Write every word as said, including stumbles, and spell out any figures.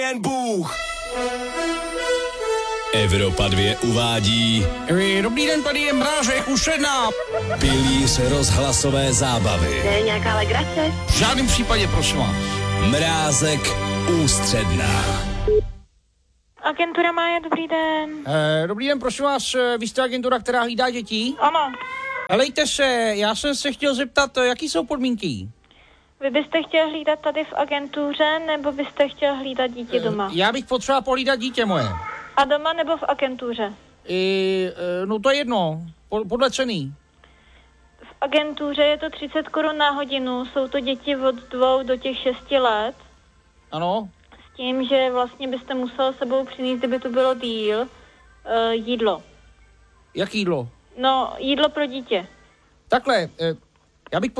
Jen Bůh. Evropa dva uvádí... Dobrý den, tady je Mrážek, už jedna. Pilíř rozhlasové zábavy. To je nějaká legrace? V žádném případě, prosím vás. Mrázek ústředná. Agentura Mája, dobrý den. Eh, dobrý den, prosím vás, vy jste agentura, která hlídá děti? Ano. Helejte se, já jsem se chtěl zeptat, jaký jsou podmínky? Vy byste chtěl hlídat tady v agentuře, nebo byste chtěl hlídat dítě doma? Já bych potřeboval pohlídat dítě moje. A doma nebo v agentuře? I, no to je jedno, podle ceny. V agentuře je to třicet korun na hodinu, jsou to děti od dvou do těch šesti let. Ano. S tím, že vlastně byste musel sebou přinést, kdyby tu bylo díl, uh, jídlo. Jak jídlo? No, jídlo pro dítě. Takhle, já bych